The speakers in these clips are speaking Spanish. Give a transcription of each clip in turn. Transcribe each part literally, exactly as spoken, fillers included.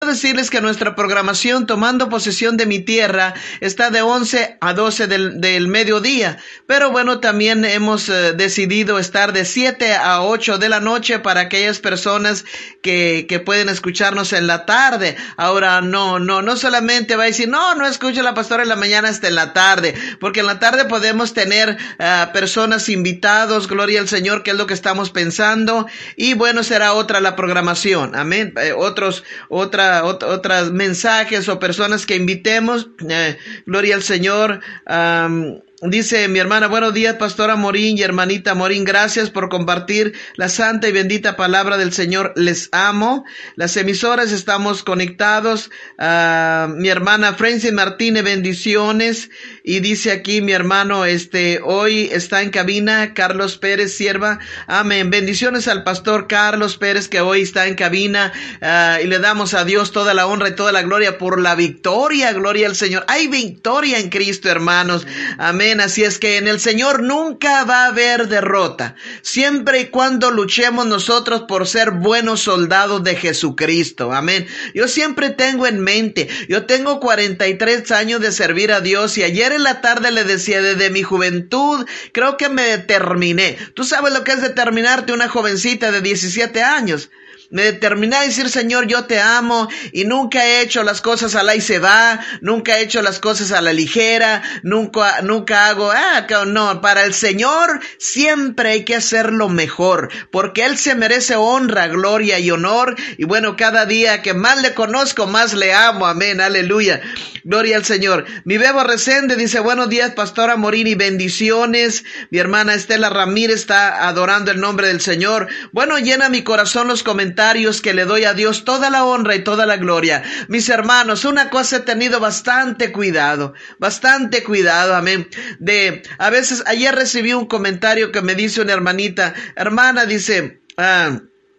Decirles que nuestra programación Tomando Posesión de mi Tierra está de once a doce del, del mediodía, pero bueno, también hemos eh, decidido estar de siete a ocho de la noche para aquellas personas que, que pueden escucharnos en la tarde. Ahora no, no, no solamente va a decir, no, no escucho a la pastora en la mañana hasta en la tarde, porque en la tarde podemos tener uh, personas invitados, gloria al Señor, que es lo que estamos pensando, y bueno, será otra la programación, amén, eh, otros, otra otros mensajes o personas que invitemos, eh, gloria al Señor. um, Dice mi hermana, buenos días, pastora Morín y hermanita Morín, gracias por compartir la santa y bendita palabra del Señor, les amo. Las emisoras estamos conectados. Uh, mi hermana Francis Martínez, bendiciones. Y dice aquí mi hermano, este, hoy está en cabina Carlos Pérez, sierva, amén. Bendiciones al pastor Carlos Pérez, que hoy está en cabina, uh, y le damos a Dios toda la honra y toda la gloria por la victoria, gloria al Señor. Hay victoria en Cristo, hermanos, amén. Así es que en el Señor nunca va a haber derrota, siempre y cuando luchemos nosotros por ser buenos soldados de Jesucristo, amén. Yo siempre tengo en mente, yo tengo cuarenta y tres años de servir a Dios, y ayer en la tarde le decía, desde mi juventud creo que me determiné. Tú sabes lo que es determinarte, una jovencita de diecisiete años. Me determiné a decir, Señor, yo te amo, y nunca he hecho las cosas a la y se va, nunca he hecho las cosas a la ligera, nunca, nunca hago, ah, no, para el Señor siempre hay que hacerlo mejor, porque Él se merece honra, gloria y honor, y bueno, cada día que más le conozco, más le amo, amén, aleluya, gloria al Señor. Mi Bebo Resende dice, buenos días, pastora Morín, y bendiciones. Mi hermana Estela Ramírez está adorando el nombre del Señor. Bueno, llena mi corazón los comentarios que le doy a Dios toda la honra y toda la gloria. Mis hermanos, una cosa he tenido bastante cuidado, bastante cuidado, amén. De, a veces, ayer recibí un comentario que me dice una hermanita, hermana, dice, ah,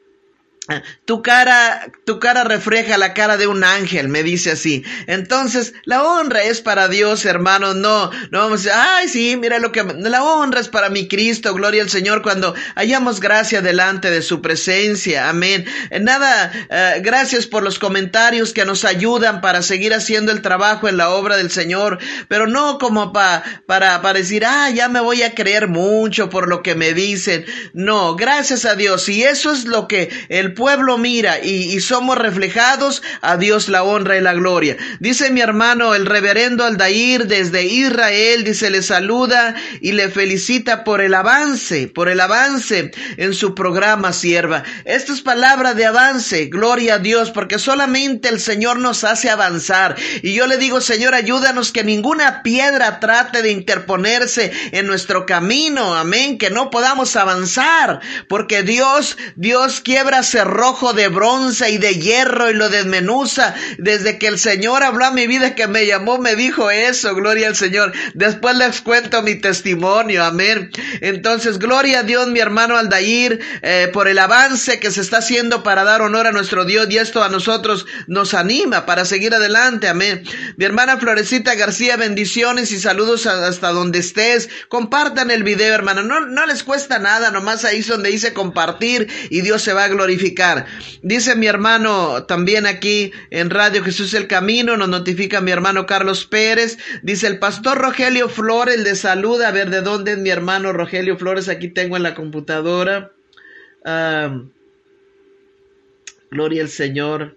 Tu cara, tu cara refleja la cara de un ángel, me dice así. Entonces, la honra es para Dios, hermanos. No, no vamos a decir, ay, sí, mira lo que... La honra es para mi Cristo, gloria al Señor, cuando hallamos gracia delante de su presencia, amén. Nada, uh, gracias por los comentarios que nos ayudan para seguir haciendo el trabajo en la obra del Señor, pero no como pa, para, para decir, ah, ya me voy a creer mucho por lo que me dicen. No, gracias a Dios. Y eso es lo que el pueblo mira, y, y somos reflejados, a Dios la honra y la gloria. Dice mi hermano el reverendo Aldair desde Israel, dice, le saluda y le felicita por el avance, por el avance en su programa, sierva. Esta es palabra de avance, gloria a Dios, porque solamente el Señor nos hace avanzar. Y yo le digo, Señor, ayúdanos que ninguna piedra trate de interponerse en nuestro camino, amén, que no podamos avanzar, porque Dios, Dios quiebra cerrojo de bronce y de hierro y lo desmenuza. Desde que el Señor habló a mi vida, que me llamó, me dijo eso, gloria al Señor. Después les cuento mi testimonio, amén. Entonces, gloria a Dios, mi hermano Aldair, eh, por el avance que se está haciendo para dar honor a nuestro Dios, y esto a nosotros nos anima para seguir adelante, amén. Mi hermana Florecita García, bendiciones y saludos hasta donde estés. Compartan el video, hermano, no, no les cuesta nada, nomás ahí es donde dice compartir y Dios se va a glorificar. Dice mi hermano también aquí en Radio Jesús el Camino, nos notifica mi hermano Carlos Pérez, dice el pastor Rogelio Flores le saluda. A ver, ¿de dónde es mi hermano Rogelio Flores? Aquí tengo en la computadora. Uh, gloria al Señor.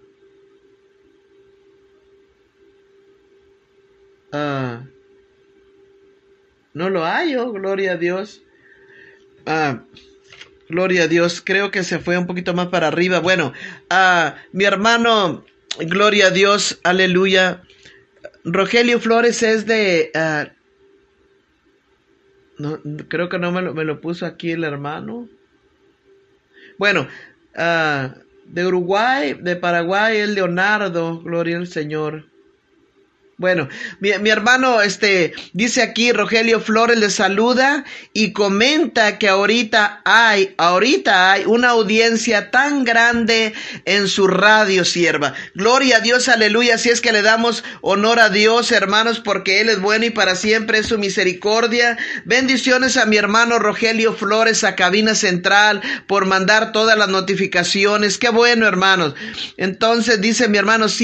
Uh, no lo hallo, gloria a Dios. Uh, Gloria a Dios, creo que se fue un poquito más para arriba. Bueno, uh, mi hermano, gloria a Dios, aleluya. Rogelio Flores es de... Uh, no, creo que no me lo, me lo puso aquí el hermano. Bueno, uh, de Uruguay, de Paraguay, el Leonardo, gloria al Señor. Bueno, mi, mi hermano, este, dice aquí, Rogelio Flores le saluda y comenta que ahorita hay, ahorita hay una audiencia tan grande en su radio, sierva. Gloria a Dios, aleluya. Así es que le damos honor a Dios, hermanos, porque Él es bueno y para siempre es su misericordia. Bendiciones a mi hermano Rogelio Flores, a Cabina Central, por mandar todas las notificaciones. Qué bueno, hermanos. Entonces, dice mi hermano,